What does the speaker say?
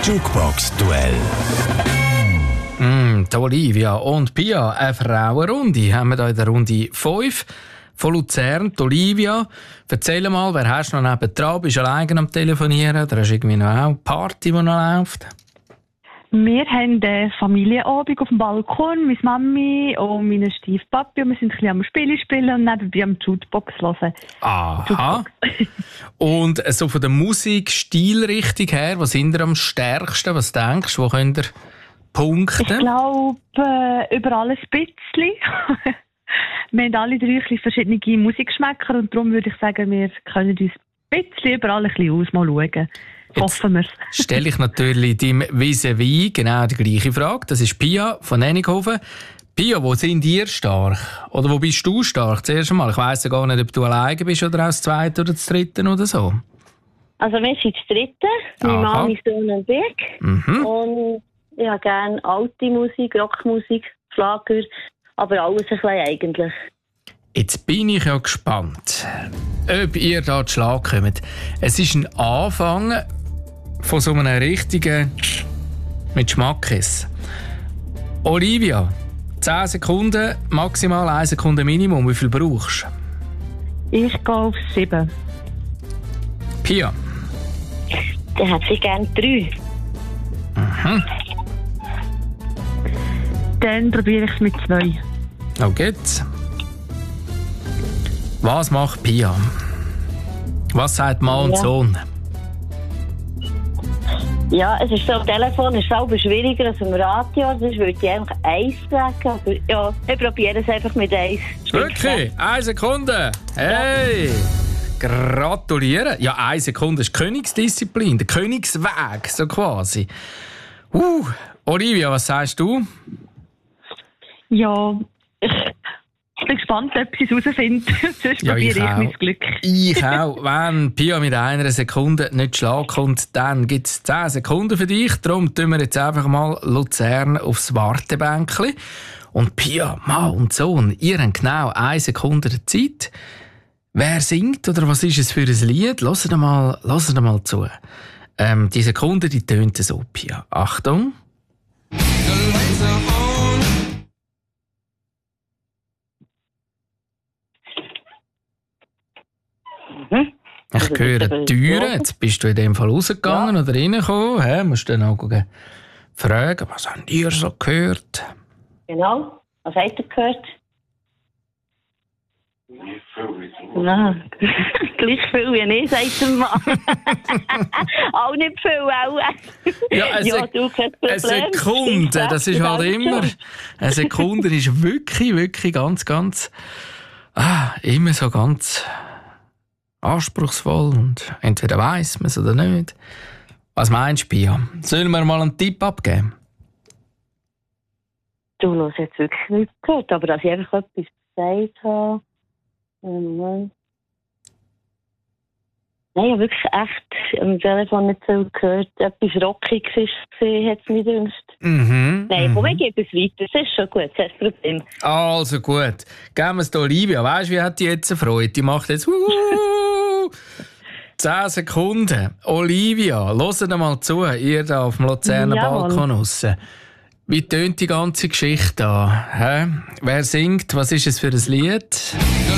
Jukebox-Duell. Die Olivia und Pia, eine Frauenrunde, haben wir hier in der Runde 5 von Luzern. Die Olivia, erzähl mal, wer hast du noch nebendran? Bist du alleine am Telefonieren oder hast du irgendwie noch eine Party, die noch läuft? Wir haben einen Familienabend auf dem Balkon, meine Mami und meine Stiefpapi. Und wir sind ein bisschen am Spielen und nebenbei am Jukebox hören. Aha. Und so von der Musikstilrichtung her, was sind ihr am stärksten? Was denkst du, wo könnt ihr punkten? Ich glaube, überall ein bisschen. Wir haben alle drei ein bisschen verschiedene Musikgeschmäcker und darum würde ich sagen, wir können uns ein bisschen überall ein bisschen aus, mal schauen. Hoffen wir es. Stelle ich natürlich deinem Vis-à-vis genau die gleiche Frage. Das ist Pia von Ennighofen. Pia, wo sind ihr stark? Oder wo bist du stark? Zuerst einmal. Ich weiss ja gar nicht, ob du alleine bist oder als Zweiter oder als Dritten oder so. Also wir sind das Dritte. Mein Mann ist Sohn und ich. Mhm. Und ich habe gerne alte Musik, Rockmusik, Schlager, aber alles ein bisschen eigentlich. Jetzt bin ich ja gespannt, ob ihr da zu Schlag kommt. Es ist ein Anfang von so einem richtigen mit Schmackes. Olivia, 10 Sekunden, maximal 1 Sekunde Minimum. Wie viel brauchst du? Ich gehe auf 7. Pia? Dann hätte ich gerne 3. Mhm. Dann probiere ich es mit 2. Auf geht's. Was macht Pia? Was sagt Mann und Sohn? Ja, es ist so, am Telefon ist es selber schwieriger als im Radio. Sonst würde ich einfach 1 sagen. Aber ja, ich probiere es einfach mit 1. Wirklich? 1 Sekunde? Hey! Ja. Gratuliere! Ja, 1 Sekunde ist Königsdisziplin, der Königsweg, so quasi. Olivia, was sagst du? Ja, ich bin gespannt, ob sie es herausfinden. Sonst probiere ich mein Glück. Ich auch. Wenn Pia mit 1 Sekunde nicht Schlag kommt, dann gibt es 10 Sekunden für dich. Darum tun wir jetzt einfach mal Luzern aufs Wartebänkchen. Und Pia, Mann und Sohn, ihr habt genau 1 Sekunde Zeit. Wer singt oder was ist es für ein Lied? Hört mal zu. Die Sekunde, die tönt so, Pia. Achtung. Ich höre Türen. Jetzt bist du in dem Fall rausgegangen oder reingekommen. He? Musst du dann auch fragen, was habt ihr so gehört? Genau. Was habt ihr gehört? Nicht viel. Gleich viel wie ich, sagt der Mann. Auch nicht viel, auch. Ja, eine Sekunde, das ist halt immer... Eine Sekunde ist wirklich, wirklich ganz, ganz... immer so ganz... anspruchsvoll und entweder weiss man es oder nicht. Was meinst du, Pia? Sollen wir mal einen Tipp abgeben? Du hast jetzt wirklich nichts gehört, aber dass ich einfach etwas gesagt habe. Nein, ich habe wirklich echt am Telefon nicht so gehört. Etwas Rockiges war, hat es mir gewünscht. Nein, komm, ich gebe es weiter. Das ist schon gut, das ist das Problem. Also gut. Geben wir es der Olivia. Weisst du, wie hat die jetzt eine Freude? Die macht jetzt 10 Sekunden. Olivia, hört mal zu, ihr da auf dem Luzerner Balkon raus. Wie tönt die ganze Geschichte da? Wer singt? Was ist es für ein Lied?